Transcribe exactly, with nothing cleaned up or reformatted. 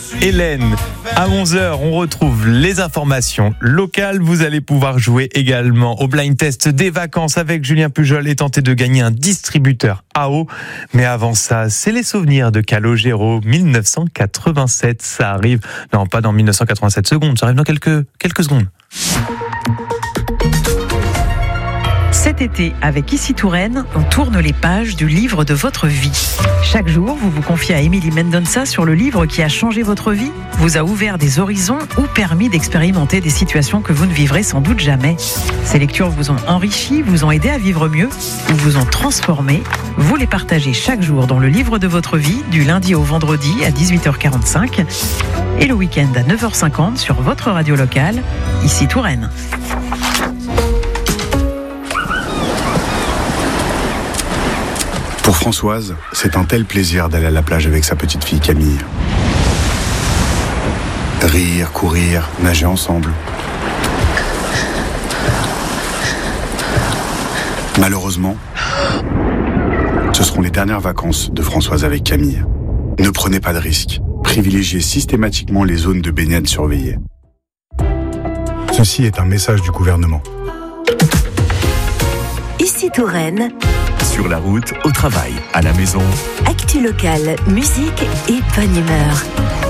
Hélène. À onze heures, on retrouve les informations locales. Vous allez pouvoir jouer également au blind test des vacances avec Julien Pujol et tenter de gagner un distributeur A O. Mais avant ça, c'est les souvenirs de Calogero, dix-neuf cent quatre-vingt-sept. Ça arrive, non pas dans dix-neuf cent quatre-vingt-sept secondes, ça arrive dans quelques, quelques secondes. Cet été, avec Ici Touraine, on tourne les pages du livre de votre vie. Chaque jour, vous vous confiez à Émilie Mendonça sur le livre qui a changé votre vie, vous a ouvert des horizons ou permis d'expérimenter des situations que vous ne vivrez sans doute jamais. Ces lectures vous ont enrichi, vous ont aidé à vivre mieux ou vous ont transformé. Vous les partagez chaque jour dans le livre de votre vie, du lundi au vendredi à dix-huit heures quarante-cinq et le week-end à neuf heures cinquante sur votre radio locale, Ici Touraine. Pour Françoise, c'est un tel plaisir d'aller à la plage avec sa petite fille Camille. Rire, courir, nager ensemble. Malheureusement, ce seront les dernières vacances de Françoise avec Camille. Ne prenez pas de risques. Privilégiez systématiquement les zones de baignade surveillées. Ceci est un message du gouvernement. Ici Touraine. Sur la route, au travail, à la maison. Actu locale, musique et bonne humeur.